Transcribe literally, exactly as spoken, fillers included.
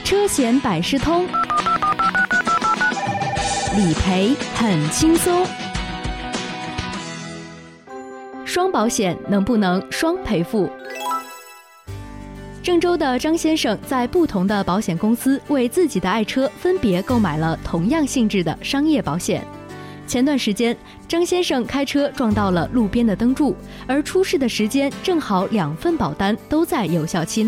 车险百事通，理赔很轻松。双保险能不能双赔付？郑州的张先生在不同的保险公司为自己的爱车分别购买了同样性质的商业保险。前段时间，张先生开车撞到了路边的灯柱，而出事的时间正好两份保单都在有效期内。